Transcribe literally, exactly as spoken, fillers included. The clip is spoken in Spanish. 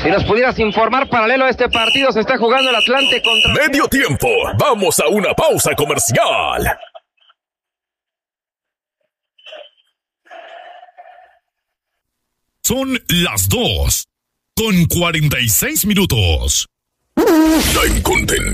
Si nos pudieras informar, paralelo a este partido se está jugando el Atlante contra... Medio tiempo, vamos a una pausa comercial. Son las dos con cuarenta y seis minutos. La incontenible